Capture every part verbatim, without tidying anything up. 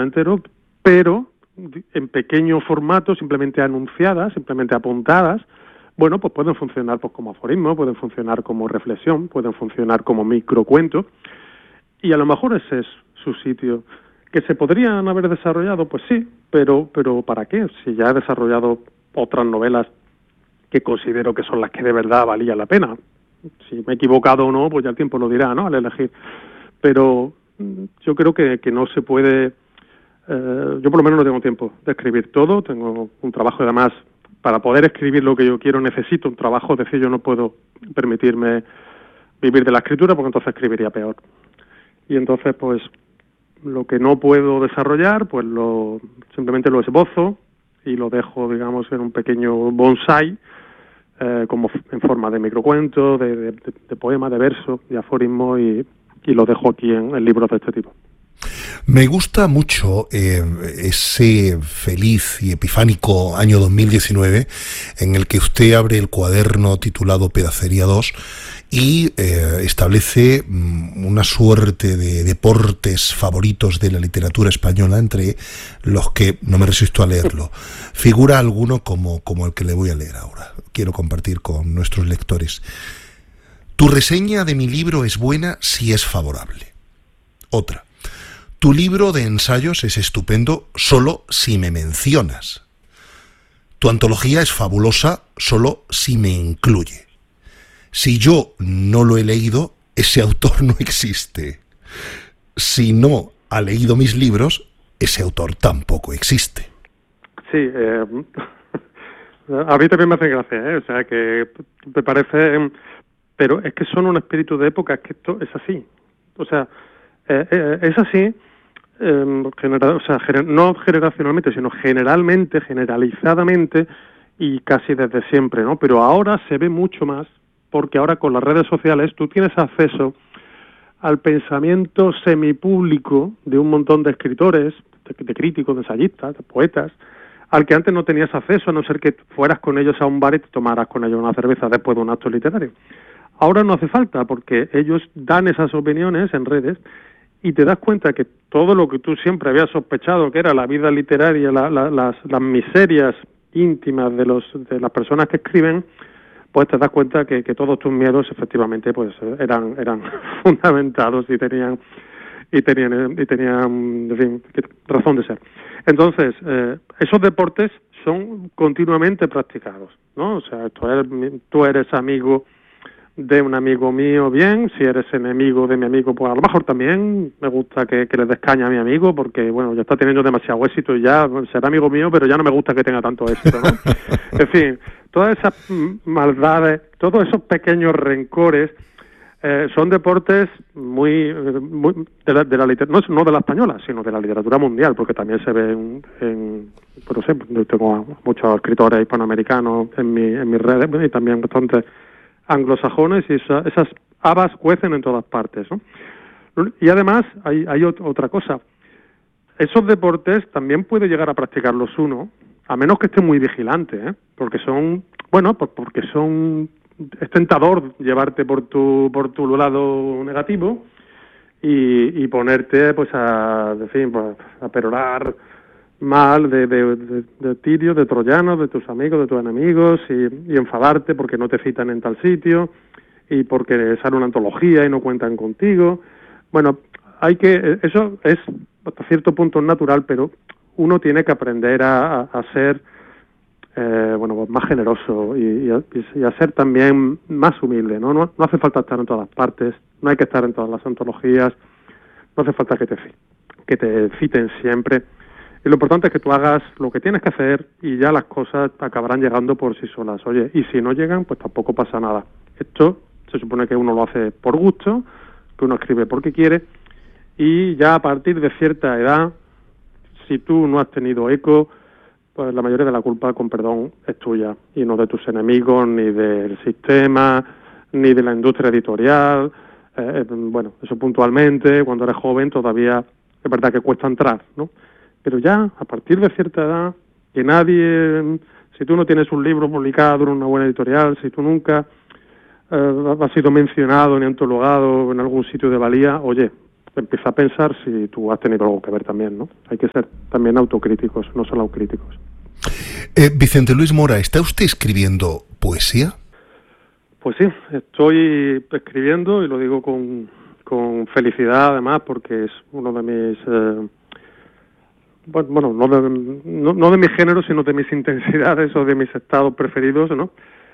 entero, pero en pequeño formato, simplemente anunciadas, simplemente apuntadas. Bueno, pues pueden funcionar pues como aforismo, pueden funcionar como reflexión, pueden funcionar como microcuento, y a lo mejor ese es su sitio. ¿Que se podrían haber desarrollado? Pues sí, pero pero ¿para qué? Si ya he desarrollado otras novelas que considero que son las que de verdad valía la pena. Si me he equivocado o no, pues ya el tiempo lo dirá, ¿no?, al elegir. Pero yo creo que, que no se puede... Eh, yo por lo menos no tengo tiempo de escribir todo, tengo un trabajo, y además, para poder escribir lo que yo quiero necesito un trabajo, es decir, yo no puedo permitirme vivir de la escritura porque entonces escribiría peor. Y entonces, pues, lo que no puedo desarrollar, pues lo simplemente lo esbozo y lo dejo, digamos, en un pequeño bonsai, eh, como en forma de microcuento, de, de, de, de poema, de verso, de aforismo, y, y lo dejo aquí en, en libros de este tipo. Me gusta mucho eh, ese feliz y epifánico año dos mil diecinueve en el que usted abre el cuaderno titulado Pedacería dos y eh, establece mm, una suerte de deportes favoritos de la literatura española, entre los que no me resisto a leerlo. Figura alguno como, como el que le voy a leer ahora. Quiero compartir con nuestros lectores. Tu reseña de mi libro es buena si es favorable. Otra. Tu libro de ensayos es estupendo solo si me mencionas. Tu antología es fabulosa solo si me incluye. Si yo no lo he leído, ese autor no existe. Si no ha leído mis libros, ese autor tampoco existe. Sí, eh, a mí también me hace gracia, ¿eh? O sea, que me parece... Pero es que son un espíritu de época, es que esto es así. O sea, eh, eh, es así... Eh, genera, o sea, gener, no generacionalmente, sino generalmente, generalizadamente, y casi desde siempre, ¿no? Pero ahora se ve mucho más, porque ahora con las redes sociales tú tienes acceso al pensamiento semipúblico de un montón de escritores, de, de críticos, de ensayistas, de poetas, al que antes no tenías acceso, a no ser que fueras con ellos a un bar y te tomaras con ellos una cerveza después de un acto literario. Ahora no hace falta, porque ellos dan esas opiniones en redes, y te das cuenta que todo lo que tú siempre habías sospechado que era la vida literaria, la, la, las, las miserias íntimas de los de las personas que escriben, pues te das cuenta que, que todos tus miedos efectivamente pues eran eran fundamentados y tenían y tenían y tenían en fin, razón de ser. Entonces, eh, esos deportes son continuamente practicados, ¿no? O sea, tú eres, tú eres amigo de un amigo mío, bien, si eres enemigo de mi amigo, pues a lo mejor también me gusta que, que le des caña a mi amigo, porque bueno, ya está teniendo demasiado éxito y ya será amigo mío, pero ya no me gusta que tenga tanto éxito, ¿no? En fin, todas esas maldades, todos esos pequeños rencores, eh, son deportes muy, muy de la, de la literatura, no, no de la española, sino de la literatura mundial, porque también se ve en, en por ejemplo, yo tengo muchos escritores hispanoamericanos en mi, en mis redes, y también bastantes anglosajones, y esa, esas habas cuecen en todas partes, ¿no? Y además hay, hay ot- otra cosa. Esos deportes también puede llegar a practicarlos uno, a menos que esté muy vigilante, ¿eh? Porque son, bueno, pues porque son, es tentador llevarte por tu por tu lado negativo y, y ponerte, pues a, en fin, pues, a perorar mal de, de, de, de tirios, de troyanos, de tus amigos, de tus enemigos, y, y enfadarte porque no te citan en tal sitio y porque sale una antología y no cuentan contigo. Bueno, hay que, eso es hasta cierto punto natural, pero uno tiene que aprender a, a, a ser eh, bueno, más generoso y, y, a, y a ser también más humilde, ¿no? ¿no? No hace falta estar en todas partes, no hay que estar en todas las antologías, no hace falta que te, que te citen siempre. Y lo importante es que tú hagas lo que tienes que hacer y ya las cosas acabarán llegando por sí solas. Oye, y si no llegan, pues tampoco pasa nada. Esto se supone que uno lo hace por gusto, que uno escribe porque quiere, y ya a partir de cierta edad, si tú no has tenido eco, pues la mayoría de la culpa, con perdón, es tuya, y no de tus enemigos, ni del sistema, ni de la industria editorial. Eh, bueno, eso puntualmente, cuando eres joven todavía es verdad que cuesta entrar, ¿no? Pero ya, a partir de cierta edad, que nadie, si tú no tienes un libro publicado en una buena editorial, si tú nunca eh, has sido mencionado ni antologado en algún sitio de valía, oye, empieza a pensar si tú has tenido algo que ver también, ¿no? Hay que ser también autocríticos, no solo autocríticos. Eh, Vicente Luis Mora, ¿está usted escribiendo poesía? Pues sí, estoy escribiendo y lo digo con, con felicidad además porque es uno de mis... Eh, bueno, no de, no, no de mi género, sino de mis intensidades o de mis estados preferidos, ¿no?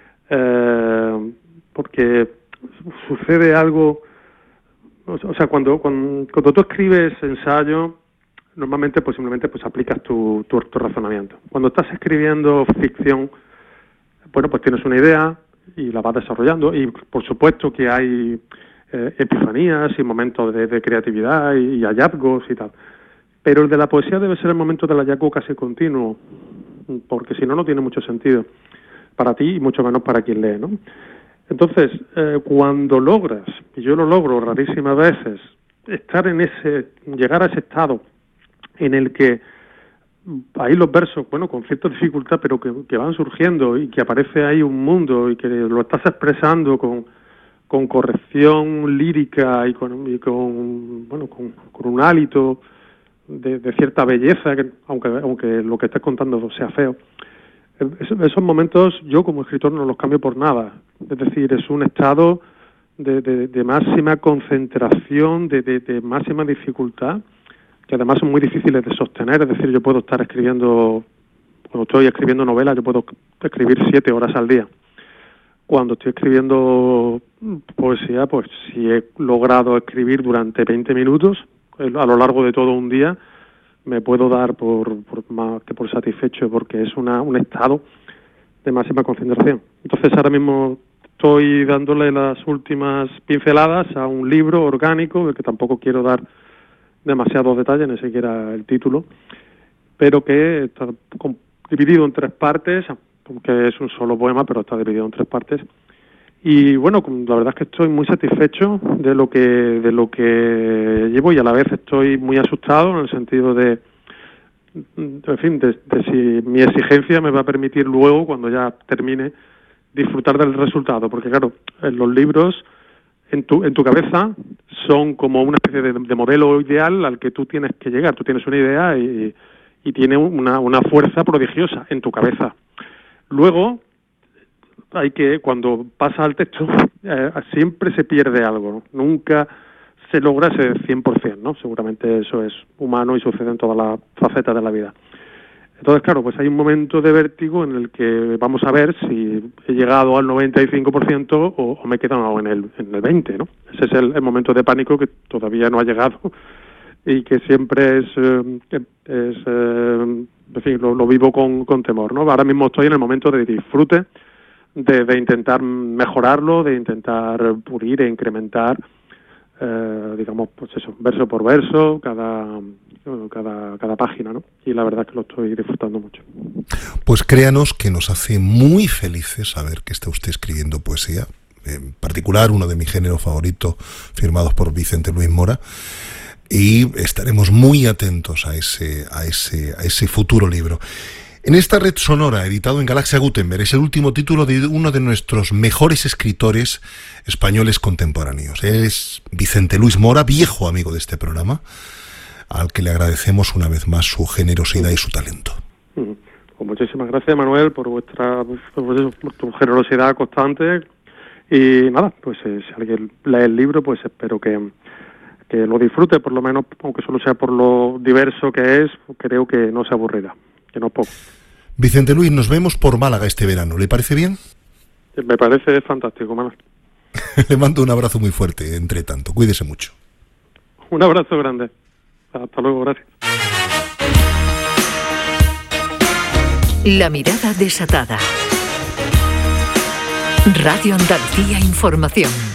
Eh, porque sucede algo... O sea, cuando, cuando, cuando tú escribes ensayo, normalmente pues simplemente pues aplicas tu, tu, tu razonamiento. Cuando estás escribiendo ficción, bueno, pues tienes una idea y la vas desarrollando, y por supuesto que hay eh, epifanías y momentos de, de creatividad y, y hallazgos y tal. Pero el de la poesía debe ser el momento del hallazgo casi continuo, porque si no, no tiene mucho sentido para ti y mucho menos para quien lee, ¿no? Entonces, eh, cuando logras, y yo lo logro rarísimas veces, estar en ese, llegar a ese estado en el que ahí los versos, bueno, con cierta dificultad, pero que, que van surgiendo y que aparece ahí un mundo y que lo estás expresando con, con corrección lírica y con, y con bueno, con, con un hálito de, de cierta belleza, que, aunque aunque lo que estés contando sea feo. Es, esos momentos yo como escritor no los cambio por nada. Es decir, es un estado de, de, de máxima concentración, de, de, de máxima dificultad, que además son muy difíciles de sostener. Es decir, yo puedo estar escribiendo, cuando estoy escribiendo novelas, yo puedo escribir siete horas al día. Cuando estoy escribiendo poesía, pues si he logrado escribir durante veinte minutos, a lo largo de todo un día, me puedo dar por, por más que por satisfecho, porque es una, un estado de máxima concentración. Entonces ahora mismo estoy dándole las últimas pinceladas a un libro orgánico, del que tampoco quiero dar demasiados detalles, ni siquiera el título, pero que está dividido en tres partes, aunque es un solo poema, pero está dividido en tres partes. Y bueno, la verdad es que estoy muy satisfecho de lo que de lo que llevo, y a la vez estoy muy asustado en el sentido de, en fin, de, de si mi exigencia me va a permitir luego, cuando ya termine, disfrutar del resultado. Porque claro, en los libros, en tu en tu cabeza, son como una especie de, de modelo ideal al que tú tienes que llegar. Tú tienes una idea y, y tiene una, una fuerza prodigiosa en tu cabeza. Luego, hay que, cuando pasa al texto, eh, siempre se pierde algo, ¿no? Nunca se logra ese cien por ciento, ¿no? Seguramente eso es humano y sucede en todas las facetas de la vida. Entonces, claro, pues hay un momento de vértigo en el que vamos a ver si he llegado al noventa y cinco por ciento o, o me he quedado en el, en el veinte por ciento, ¿no? Ese es el, el momento de pánico que todavía no ha llegado y que siempre es, eh, es eh, en fin, lo, lo vivo con, con temor, ¿no? Ahora mismo estoy en el momento de disfrute, De, de intentar mejorarlo, de intentar pulir e incrementar, eh, digamos, pues eso, verso por verso, cada, bueno, cada, cada página, ¿no? Y la verdad es que lo estoy disfrutando mucho. Pues créanos que nos hace muy felices saber que está usted escribiendo poesía, en particular uno de mi género favorito, firmados por Vicente Luis Mora, y estaremos muy atentos a ese, a ese, a ese futuro libro. En esta red sonora, editado en Galaxia Gutenberg, es el último título de uno de nuestros mejores escritores españoles contemporáneos. Él es Vicente Luis Mora, viejo amigo de este programa, al que le agradecemos una vez más su generosidad y su talento. Pues muchísimas gracias, Manuel, por vuestra por tu generosidad constante. Y nada, pues eh, si alguien lee el libro, pues espero que, que lo disfrute, por lo menos, aunque solo sea por lo diverso que es, creo que no se aburrirá. Que no poco. Vicente Luis, nos vemos por Málaga este verano, ¿le parece bien? Me parece fantástico, Manuel. Le mando un abrazo muy fuerte, entre tanto, cuídese mucho. Un abrazo grande. Hasta luego, gracias. La mirada desatada. Radio Andalucía Información.